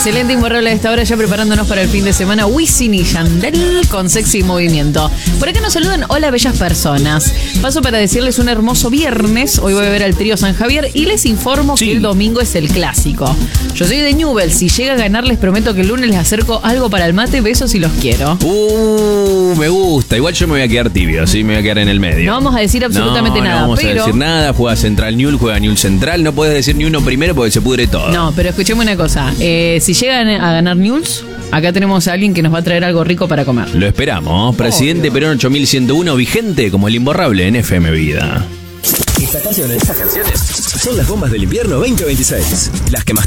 Excelente Imborrable a esta hora, ya preparándonos para el fin de semana. Wisin y Yandel con Sexy Movimiento. Por acá nos saludan, hola bellas personas. Paso para decirles un hermoso viernes. Hoy voy a ver al trío San Javier y les informo que el domingo es el clásico. Yo soy de Newell's, si llega a ganar les prometo que el lunes les acerco algo para el mate. Besos y los quiero. Me gusta. Igual yo me voy a quedar tibio, ¿sí? Me voy a quedar en el medio. No vamos a decir absolutamente nada. No vamos a decir nada. Juega Central Newell's, juega Newell's Central. No puedes decir ni uno primero porque se pudre todo. No, pero escuchemos una cosa. Si llegan a ganar Newell's, acá tenemos a alguien que nos va a traer algo rico para comer. Lo esperamos. Presidente Perón 8101, vigente como el Imborrable en FM Vida. Estas canciones son las bombas del invierno 2026. Las que más